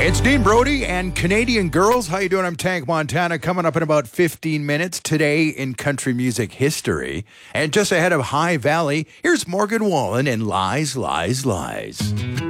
It's Dean Brody and Canadian Girls. How you doing? I'm Tank Montana. Coming up in about 15 minutes today in country music history. And just ahead of High Valley, here's Morgan Wallen and Lies, Lies, Lies.